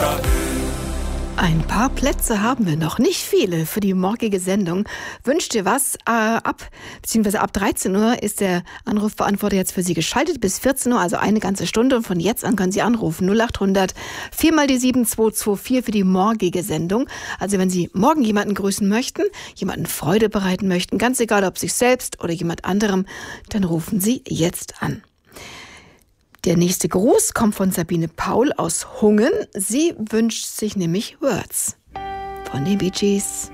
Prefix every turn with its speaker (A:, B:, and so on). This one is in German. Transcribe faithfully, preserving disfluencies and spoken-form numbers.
A: Ein paar Plätze haben wir noch, nicht viele für die morgige Sendung. Wünscht ihr was? Äh, ab, beziehungsweise ab dreizehn Uhr ist der Anrufbeantworter jetzt für Sie geschaltet bis vierzehn Uhr, also eine ganze Stunde. Und von jetzt an können Sie anrufen. null acht hundert vier mal die sieben zwei zwei vier für die morgige Sendung. Also wenn Sie morgen jemanden grüßen möchten, jemanden Freude bereiten möchten, ganz egal ob sich selbst oder jemand anderem, dann rufen Sie jetzt an. Der nächste Gruß kommt von Sabine Paul aus Hungen. Sie wünscht sich nämlich Words von den Bee Gees.